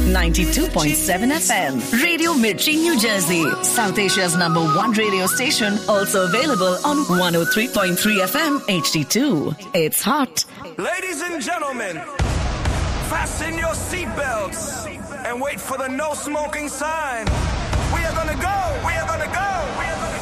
92.7 FM. Radio Mirchi, New Jersey. South Asia's #1 radio station. Also available on 103.3 FM HD2. It's hot. Ladies and gentlemen, fasten your seatbelts and wait for the no smoking sign. We are gonna go. We are gonna go. We are gonna go.